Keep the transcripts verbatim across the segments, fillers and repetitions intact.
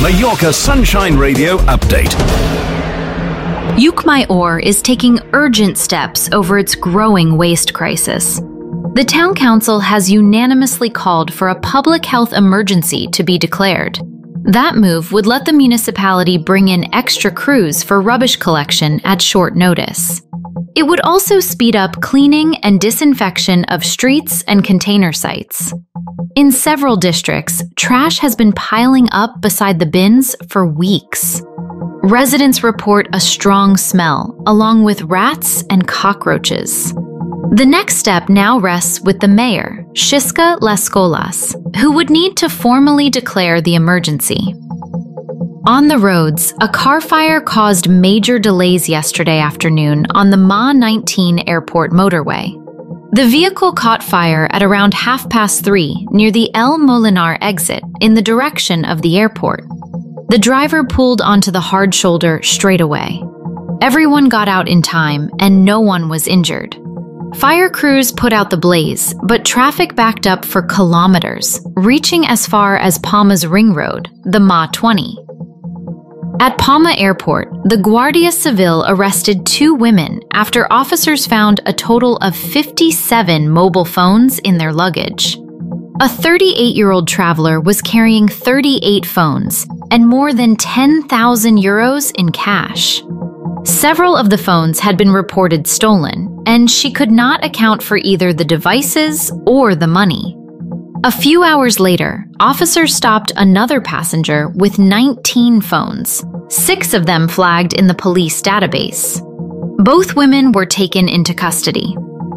Mallorca Sunshine Radio update. Llucmajor is taking urgent steps over its growing waste crisis. The town council has unanimously called for a public health emergency to be declared. That move would let the municipality bring in extra crews for rubbish collection at short notice. It would also speed up cleaning and disinfection of streets and container sites. In several districts, trash has been piling up beside the bins for weeks. Residents report a strong smell, along with rats and cockroaches. The next step now rests with the mayor, Xisca Las Colas, who would need to formally declare the emergency. On the roads, a car fire caused major delays yesterday afternoon on the M A nineteen airport motorway. The vehicle caught fire at around half past three near the El Molinar exit in the direction of the airport. The driver pulled onto the hard shoulder straight away. Everyone got out in time and no one was injured. Fire crews put out the blaze, but traffic backed up for kilometers, reaching as far as Palma's ring road, the M A twenty. At Palma Airport, the Guardia Civil arrested two women after officers found a total of fifty-seven mobile phones in their luggage. A thirty-eight-year-old traveler was carrying thirty-eight phones and more than ten thousand euros in cash. Several of the phones had been reported stolen, and she could not account for either the devices or the money. A few hours later, officers stopped another passenger with nineteen phones, six of them flagged in the police database. Both women were taken into custody.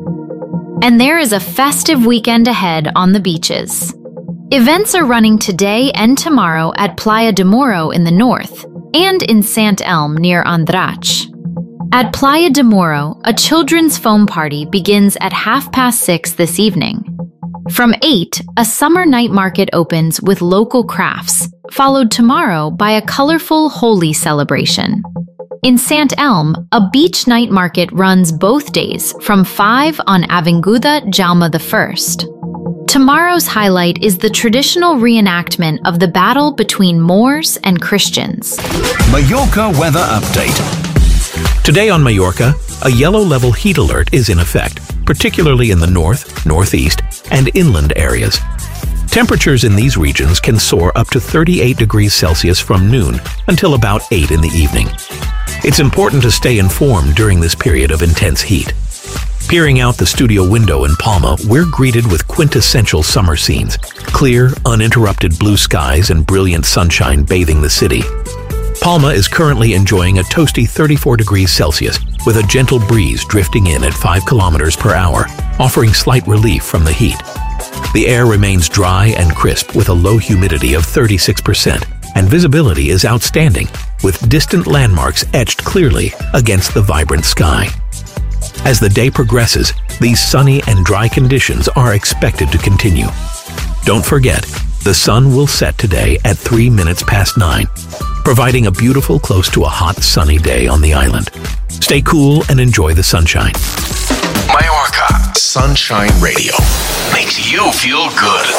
And there is a festive weekend ahead on the beaches. Events are running today and tomorrow at Playa de Moro in the north and in Sant Elm near Andratx. At Playa de Moro, a children's foam party begins at half past six this evening. From eight, a summer night market opens with local crafts, followed tomorrow by a colorful Holi celebration. In Sant Elm, a beach night market runs both days from five on Avinguda Jaume the First. Tomorrow's highlight is the traditional reenactment of the battle between Moors and Christians. Mallorca weather update. Today on Mallorca, a yellow level heat alert is in effect, particularly in the north, northeast, and inland areas. Temperatures in these regions can soar up to thirty-eight degrees Celsius from noon until about eight in the evening. It's important to stay informed during this period of intense heat. Peering out the studio window in Palma, we're greeted with quintessential summer scenes, clear, uninterrupted blue skies and brilliant sunshine bathing the city. Palma is currently enjoying a toasty thirty-four degrees Celsius with a gentle breeze drifting in at five kilometers per hour, offering slight relief from the heat. The air remains dry and crisp with a low humidity of thirty-six percent, and visibility is outstanding, with distant landmarks etched clearly against the vibrant sky. As the day progresses, these sunny and dry conditions are expected to continue. Don't forget, the sun will set today at three minutes past nine, providing a beautiful, close to a hot, sunny day on the island. Stay cool and enjoy the sunshine. Mallorca Sunshine Radio makes you feel good.